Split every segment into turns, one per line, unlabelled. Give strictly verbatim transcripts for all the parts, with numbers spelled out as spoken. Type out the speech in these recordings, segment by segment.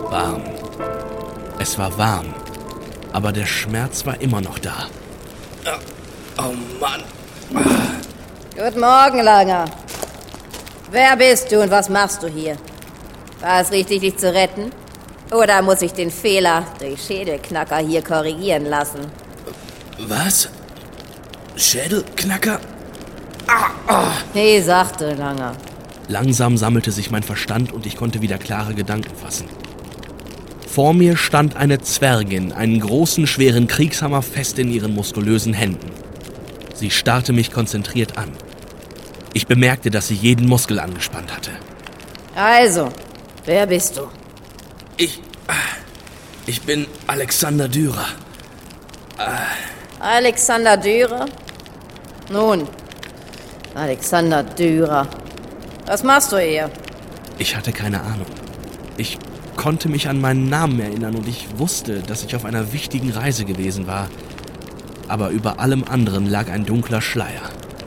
Warm. Es war warm, aber der Schmerz war immer noch da. Oh Mann.
Guten Morgen, Langer. Wer bist du und was machst du hier? War es richtig, dich zu retten? Oder muss ich den Fehler durch Schädelknacker hier korrigieren lassen?
Was? Schädelknacker? Ah, ah.
Hey, sagte Langer.
Langsam sammelte sich mein Verstand und ich konnte wieder klare Gedanken fassen. Vor mir stand eine Zwergin, einen großen, schweren Kriegshammer fest in ihren muskulösen Händen. Sie starrte mich konzentriert an. Ich bemerkte, dass sie jeden Muskel angespannt hatte.
Also, wer bist du?
Ich... Ich bin Alexander Dürer.
Alexander Dürer? Nun, Alexander Dürer. Was machst du hier?
Ich hatte keine Ahnung. Ich konnte mich an meinen Namen erinnern und ich wusste, dass ich auf einer wichtigen Reise gewesen war. Aber über allem anderen lag ein dunkler Schleier.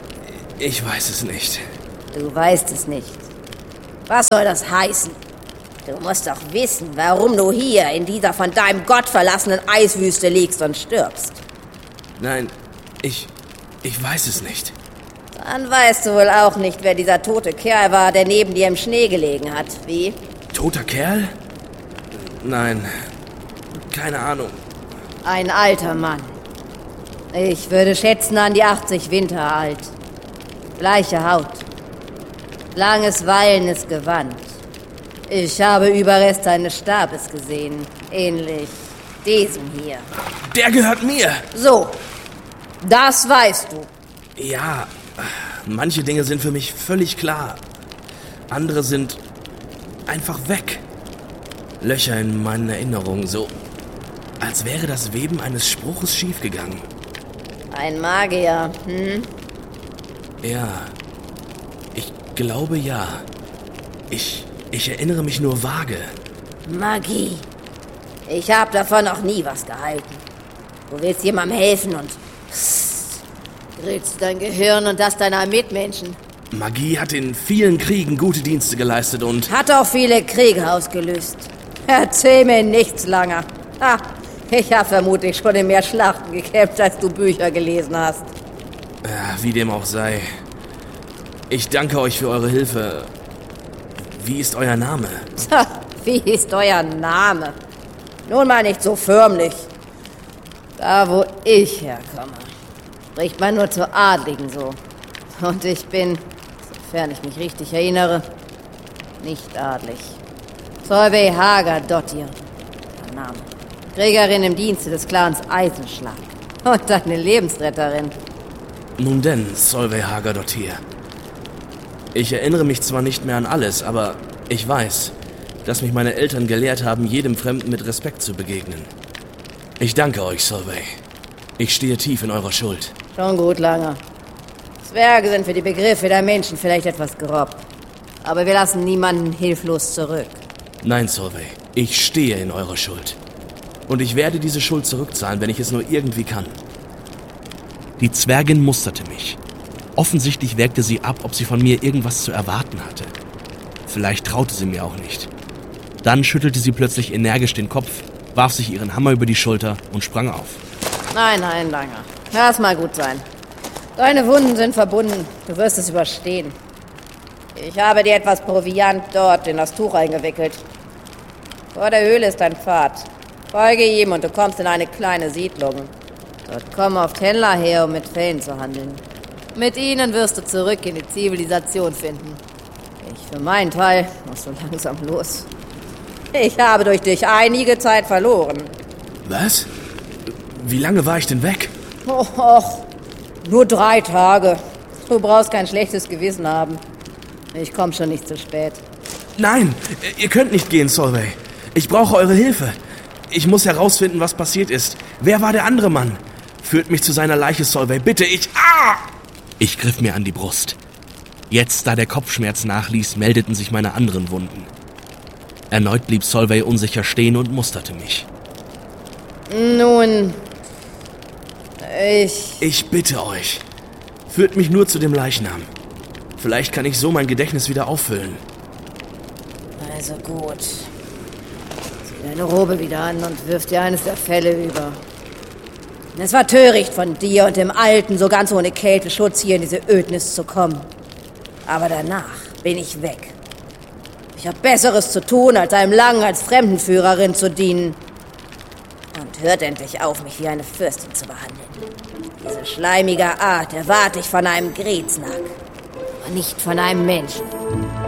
Ich weiß es nicht.
Du weißt es nicht. Was soll das heißen? Du musst doch wissen, warum du hier in dieser von deinem Gott verlassenen Eiswüste liegst und stirbst.
Nein, ich... ich weiß es nicht.
Dann weißt du wohl auch nicht, wer dieser tote Kerl war, der neben dir im Schnee gelegen hat, wie?
Toter Kerl? Nein, keine Ahnung.
Ein alter Mann. Ich würde schätzen an die achtzig Winter alt. Bleiche Haut. Langes, wallendes Gewand. Ich habe Überreste eines Stabes gesehen. Ähnlich diesem hier.
Der gehört mir!
So, das weißt du.
Ja, manche Dinge sind für mich völlig klar. Andere sind einfach weg. Löcher in meinen Erinnerungen, so als wäre das Weben eines Spruches schiefgegangen.
Ein Magier, hm?
Ja, ich glaube ja. Ich, ich erinnere mich nur vage.
Magie. Ich habe davon noch nie was gehalten. Du willst jemandem helfen und pssst, grillst dein Gehirn und das deiner Mitmenschen.
Magie hat in vielen Kriegen gute Dienste geleistet und...
Hat auch viele Kriege ausgelöst. Erzähl mir nichts, Langer. Ha, ich habe vermutlich schon in mehr Schlachten gekämpft, als du Bücher gelesen hast.
Ja, wie dem auch sei. Ich danke euch für eure Hilfe. Wie ist euer Name?
Tja, wie ist euer Name? Nun mal nicht so förmlich. Da, wo ich herkomme, spricht man nur zu Adligen so. Und ich bin, sofern ich mich richtig erinnere, nicht adlig. Solveig Hagadottir, der Name. Kriegerin im Dienste des Clans Eisenschlag. Und deine Lebensretterin.
Nun denn, Solveig Hagadottir. Ich erinnere mich zwar nicht mehr an alles, aber ich weiß, dass mich meine Eltern gelehrt haben, jedem Fremden mit Respekt zu begegnen. Ich danke euch, Solveig. Ich stehe tief in eurer Schuld.
Schon gut, Langer. Zwerge sind für die Begriffe der Menschen vielleicht etwas grob. Aber wir lassen niemanden hilflos zurück.
Nein, Solveig, ich stehe in eurer Schuld. Und ich werde diese Schuld zurückzahlen, wenn ich es nur irgendwie kann. Die Zwergin musterte mich. Offensichtlich wägte sie ab, ob sie von mir irgendwas zu erwarten hatte. Vielleicht traute sie mir auch nicht. Dann schüttelte sie plötzlich energisch den Kopf, warf sich ihren Hammer über die Schulter und sprang auf.
Nein, nein, Langer. Lass mal gut sein. Deine Wunden sind verbunden. Du wirst es überstehen. Ich habe dir etwas Proviant dort in das Tuch eingewickelt. Vor der Höhle ist ein Pfad. Folge ihm und du kommst in eine kleine Siedlung. Dort kommen oft Händler her, um mit Fellen zu handeln. Mit ihnen wirst du zurück in die Zivilisation finden. Ich für meinen Teil muss so langsam los. Ich habe durch dich einige Zeit verloren.
Was? Wie lange war ich denn weg?
Och, och, nur drei Tage. Du brauchst kein schlechtes Gewissen haben. Ich komme schon nicht zu spät.
Nein, ihr könnt nicht gehen, Solveig. Ich brauche eure Hilfe. Ich muss herausfinden, was passiert ist. Wer war der andere Mann? Führt mich zu seiner Leiche, Solveig. Bitte, ich... Ah! Ich griff mir an die Brust. Jetzt, da der Kopfschmerz nachließ, meldeten sich meine anderen Wunden. Erneut blieb Solveig unsicher stehen und musterte mich.
Nun, ich...
Ich bitte euch, führt mich nur zu dem Leichnam. Vielleicht kann ich so mein Gedächtnis wieder auffüllen.
Also gut. deine Robe wieder an und wirf dir eines der Felle über. Es war töricht von dir und dem Alten, so ganz ohne Kälteschutz hier in diese Ödnis zu kommen. Aber danach bin ich weg. Ich habe Besseres zu tun, als einem Lang als Fremdenführerin zu dienen. Und hört endlich auf, mich wie eine Fürstin zu behandeln. Diese schleimige Art erwarte ich von einem Greznack, aber nicht von einem Menschen.